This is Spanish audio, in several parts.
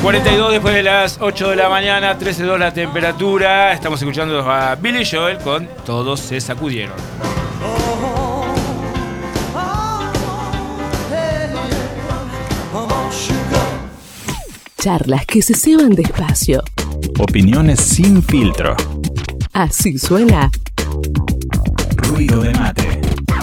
42 después de las 8 de la mañana, 13:02 la temperatura. Estamos escuchando a Billy Joel con Todos se sacudieron. Charlas que se ceban despacio. Opiniones sin filtro. Así suena Ruido de mate.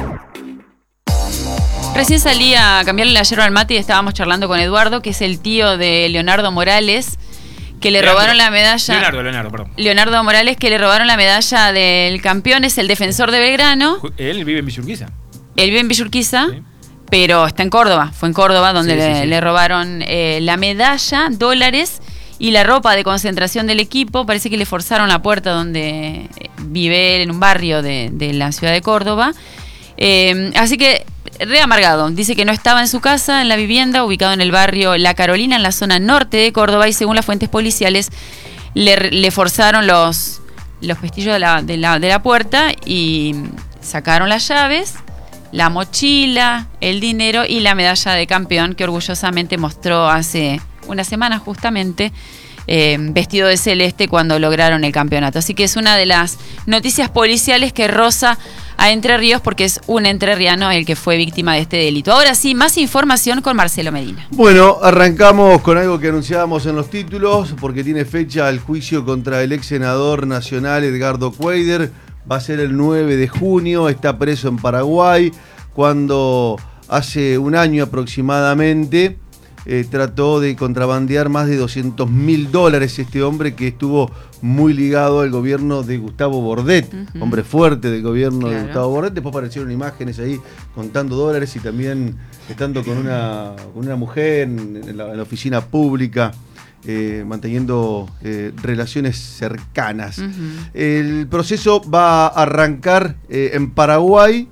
Recién salí a cambiarle la yerba al mate y estábamos charlando con Eduardo, que es el tío de Leonardo Morales, que le robaron la medalla. Leonardo Morales, que le robaron la medalla del campeón, es el defensor de Belgrano. Él vive en Villurquiza. Él vive en Villurquiza, Sí. pero está en Córdoba. Fue en Córdoba donde Sí. le robaron la medalla, dólares y la ropa de concentración del equipo. Parece que le forzaron la puerta donde vive él, en un barrio de la ciudad de Córdoba. Así que re amargado. Dice que no estaba en su casa, en la vivienda, ubicado en el barrio La Carolina, en la zona norte de Córdoba, y según las fuentes policiales le forzaron los pestillos de la puerta y sacaron las llaves, la mochila, el dinero y la medalla de campeón que orgullosamente mostró hace una semana justamente, vestido de celeste cuando lograron el campeonato. Así que es una de las noticias policiales que roza a Entre Ríos, porque es un entrerriano el que fue víctima de este delito. Ahora sí, más información con Marcelo Medina. Bueno, arrancamos con algo que anunciábamos en los títulos, porque tiene fecha el juicio contra el ex senador nacional Edgardo Cuéllar. Va a ser el 9 de junio, está preso en Paraguay, cuando hace un año aproximadamente trató de contrabandear más de $200.000 este hombre que estuvo muy ligado al gobierno de Gustavo Bordet, hombre fuerte del gobierno de Gustavo Bordet. Después aparecieron imágenes ahí contando dólares y también estando con una mujer en la oficina pública, manteniendo relaciones cercanas. El proceso va a arrancar en Paraguay.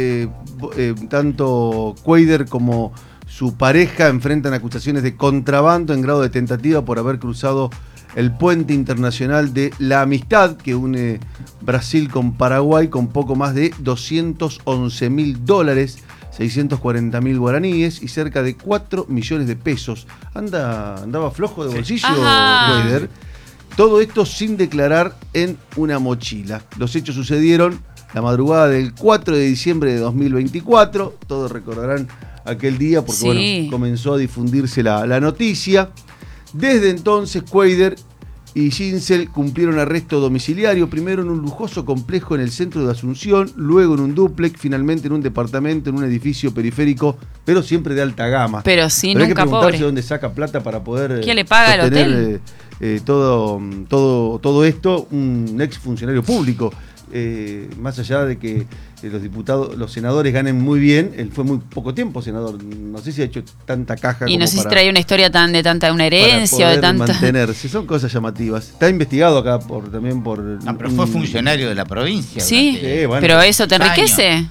Tanto Cuéllar como su pareja enfrentan acusaciones de contrabando en grado de tentativa por haber cruzado el puente internacional de la amistad que une Brasil con Paraguay con poco más de $211.000, 640.000 guaraníes y cerca de 4 millones de pesos. Andaba flojo de bolsillo Cuéllar. Todo esto sin declarar en una mochila. Los hechos sucedieron la madrugada del 4 de diciembre de 2024. Todos recordarán aquel día porque bueno, comenzó a difundirse la noticia. Desde entonces Cuéllar y Ginsel cumplieron arresto domiciliario, primero en un lujoso complejo en el centro de Asunción, luego en un dúplex, finalmente en un departamento, en un edificio periférico, pero siempre de alta gama. Pero sí, pero nunca pobre. Hay que preguntarse dónde saca plata para poder ¿quién le paga el hotel? Todo esto, un ex funcionario público. Más allá de que los senadores ganen muy bien, él fue muy poco tiempo senador, no sé si ha hecho tanta caja. Y no sé si trae una historia una herencia o de tanta. Mantenerse, son cosas llamativas. Está investigado acá también por. No, pero fue funcionario de la provincia. Sí, bueno, pero eso te enriquece.